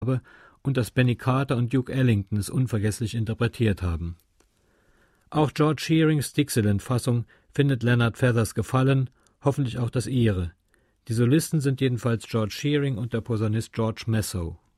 und dass Benny Carter und Duke Ellington es unvergesslich interpretiert haben. Auch George Shearings Dixieland-Fassung findet Leonard Feathers gefallen, hoffentlich auch das ihre. Die Solisten sind jedenfalls George Shearing und der Posaunist George Messo.